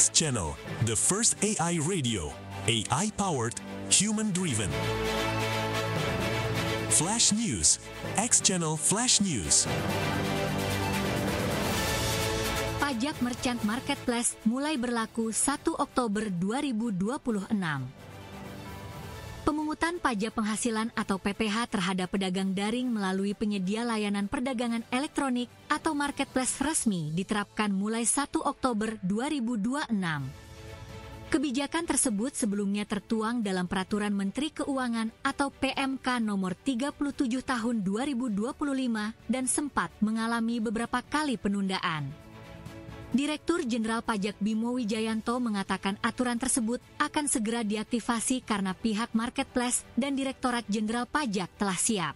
X Channel, the first AI radio, AI-powered, human-driven. Flash News, X Channel Flash News. Pajak Merchant Marketplace mulai berlaku 1 Oktober 2026. Pemungutan pajak penghasilan atau PPH terhadap pedagang daring melalui penyedia layanan perdagangan elektronik atau marketplace resmi diterapkan mulai 1 Oktober 2026. Kebijakan tersebut sebelumnya tertuang dalam Peraturan Menteri Keuangan atau PMK nomor 37 tahun 2025 dan sempat mengalami beberapa kali penundaan. Direktur Jenderal Pajak Bimo Wijayanto mengatakan aturan tersebut akan segera diaktifasi karena pihak marketplace dan Direktorat Jenderal Pajak telah siap.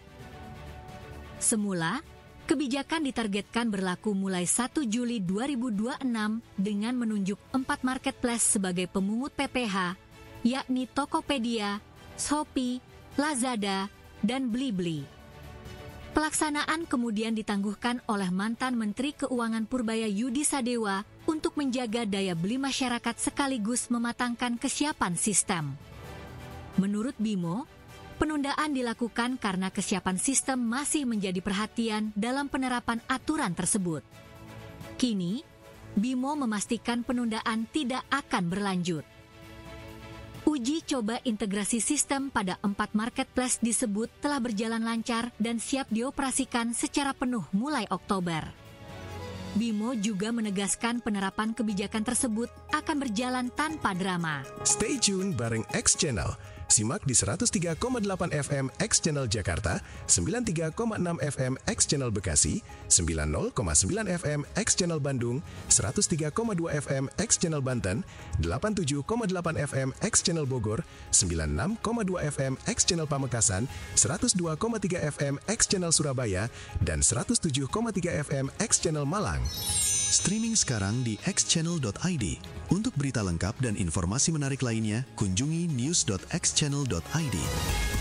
Semula, kebijakan ditargetkan berlaku mulai 1 Juli 2026 dengan menunjuk 4 marketplace sebagai pemungut PPH, yakni Tokopedia, Shopee, Lazada, dan Blibli. Pelaksanaan kemudian ditangguhkan oleh mantan Menteri Keuangan Purbaya Yudi Sadewa untuk menjaga daya beli masyarakat sekaligus mematangkan kesiapan sistem. Menurut Bimo, penundaan dilakukan karena kesiapan sistem masih menjadi perhatian dalam penerapan aturan tersebut. Kini, Bimo memastikan penundaan tidak akan berlanjut. Uji coba integrasi sistem pada 4 marketplace disebut telah berjalan lancar dan siap dioperasikan secara penuh mulai Oktober. Bimo juga menegaskan penerapan kebijakan tersebut akan berjalan tanpa drama. Stay tune bareng X Channel. Simak di 103,8 FM X Channel Jakarta, 93,6 FM X Channel Bekasi, 90,9 FM X Channel Bandung, 103,2 FM X Channel Banten, 87,8 FM X Channel Bogor, 96,2 FM X Channel Pamekasan, 102,3 FM X Channel Surabaya, dan 107,3 FM X Channel Malang. Streaming sekarang di xchannel.id. Untuk berita lengkap dan informasi menarik lainnya, kunjungi news.xchannel.id.